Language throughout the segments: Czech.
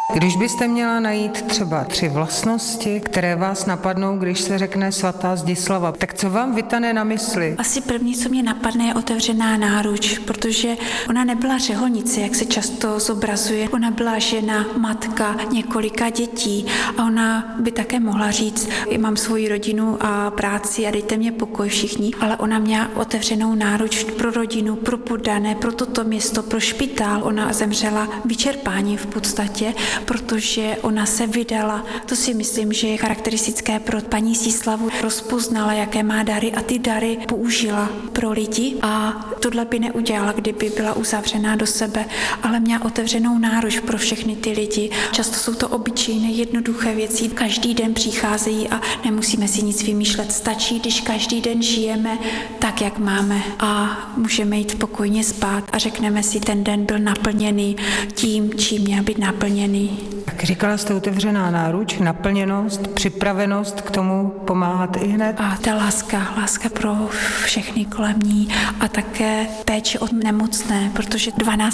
Když byste měla najít třeba 3 vlastnosti, které vás napadnou, když se řekne svatá Zdislava, tak co vám vytane na mysli? Asi první, co mě napadne, je otevřená náruč, protože ona nebyla řeholnice, jak se často zobrazuje. Ona byla žena, matka několika dětí a ona by také mohla říct, mám svoji rodinu a práci a dejte mě pokoj všichni, ale ona měla otevřenou náruč pro rodinu, pro poddané, pro toto město, pro špitál. Ona zemřela vyčerpání v podstatě, protože ona se vydala. To si myslím, že je charakteristické pro paní Zdislavu. Rozpoznala, jaké má dary a ty dary použila pro lidi a tohle by neudělala, kdyby byla uzavřená do sebe, ale měla otevřenou náruč pro všechny ty lidi. Často jsou to obyčejné, jednoduché věci. Každý den přicházejí a nemusíme si nic vymýšlet. Stačí, když každý den žijeme tak, jak máme a můžeme jít pokojně spát a řekneme si, ten den byl naplněný tím, čím měl být naplněný. Tak říkala jste otevřená náruč, naplněnost, připravenost k tomu pomáhat i hned. A ta láska pro všechny kolem ní a také péče o nemocné, protože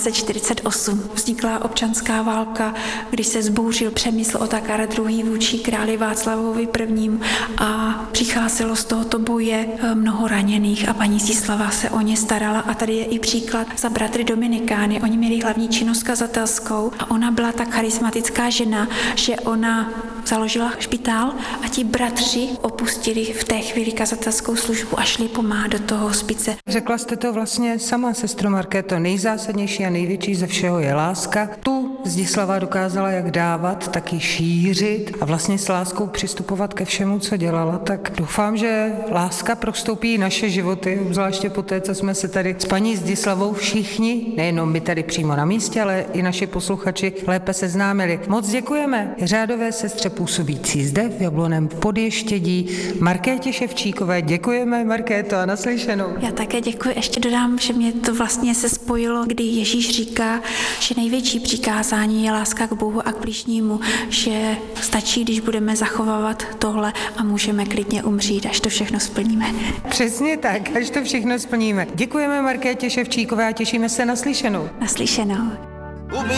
1248 vznikla občanská válka, když se zbouřil přemysl Otakara II. Vůči králi Václavovi I. a přicházelo z tohoto boje mnoho raněných a paní Zdislava se o ně starala a tady je i příklad za bratry Dominikány. Oni měli hlavní činnost kazatelskou a ona byla tak charismatická žena, že ona založila špitál a ti bratři opustili v té chvíli kazatelskou službu a šli pomáhat do toho hospice. Řekla jste to vlastně sama, sestro Markéto, nejzásadnější a největší ze všeho je láska. Tu Zdislava dokázala jak dávat, tak i šířit a vlastně s láskou přistupovat ke všemu, co dělala. Tak doufám, že láska prostoupí naše životy, obzvláště po té, co jsme se tady s paní Zdislavou všichni, nejenom my tady přímo na místě, ale i naši posluchači lépe seznámili. Moc děkujeme řádové sestře působící zde v Jablonném Podještědí Markétě Ševčíkové. Děkujeme, Markéto, a naslyšenou. Já také děkuji. Ještě dodám, že mě to vlastně se spojilo, kdy Ježíš říká, že největší přikázání je láska k Bohu a k bližnímu, že stačí, když budeme zachovávat tohle a můžeme klidně umřít, až to všechno splníme. Přesně tak, až to všechno splníme. Děkujeme Markétě Ševčíkové a těšíme se naslyšenou. Naslyšenou.